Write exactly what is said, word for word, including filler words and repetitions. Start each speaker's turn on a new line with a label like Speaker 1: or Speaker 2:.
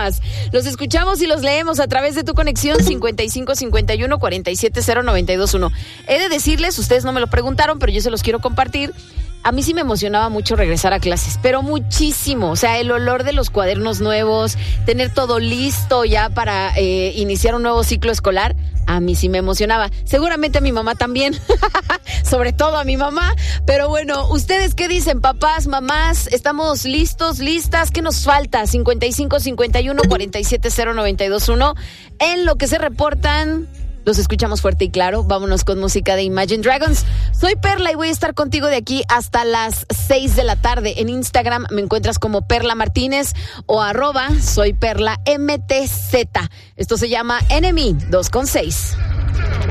Speaker 1: papás. Los escuchamos y los leemos a través de tu conexión cincuenta y cinco cincuenta y uno cuarenta y siete cero noventa y dos uno. He de decirles, ustedes no me lo preguntaron, pero yo se los quiero compartir. A mí sí me emocionaba mucho regresar a clases, pero muchísimo. O sea, el olor de los cuadernos nuevos, tener todo listo ya para eh, iniciar un nuevo ciclo escolar, a mí sí me emocionaba. Seguramente a mi mamá también, sobre todo a mi mamá. Pero bueno, ¿ustedes qué dicen, papás, mamás? ¿Estamos listos, listas? ¿Qué nos falta? cincuenta y cinco cincuenta y uno cuarenta y siete cero noventa y dos uno. En lo que se reportan... Los escuchamos fuerte y claro. Vámonos con música de Imagine Dragons. Soy Perla y voy a estar contigo de aquí hasta las seis de la tarde. En Instagram me encuentras como Perla Martínez o arroba soy Perla M T Z. Esto se llama Enemy dos con seis.